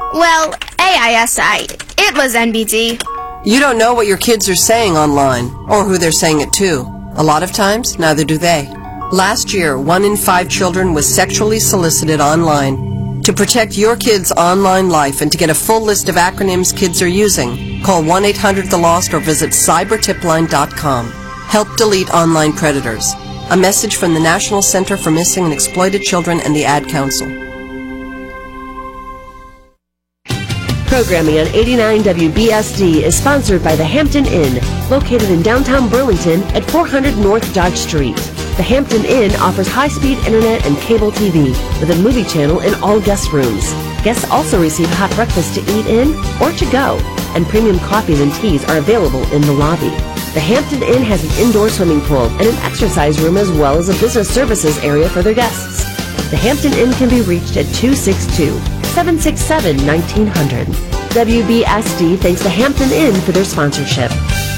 Well, AISI. It was NBD. You don't know what your kids are saying online, or who they're saying it to. A lot of times, neither do they. Last year, 1 in 5 children was sexually solicited online. To protect your kids' online life and to get a full list of acronyms kids are using, call 1-800-THE-LOST or visit cybertipline.com. Help delete online predators. A message from the National Center for Missing and Exploited Children and the Ad Council. Programming on 89 WBSD is sponsored by the Hampton Inn, located in downtown Burlington at 400 North Dodge Street. The Hampton Inn offers high-speed internet and cable TV with a movie channel in all guest rooms. Guests also receive hot breakfast to eat in or to go, and premium coffees and teas are available in the lobby. The Hampton Inn has an indoor swimming pool and an exercise room as well as a business services area for their guests. The Hampton Inn can be reached at 262-767-1900. WBSD thanks the Hampton Inn for their sponsorship.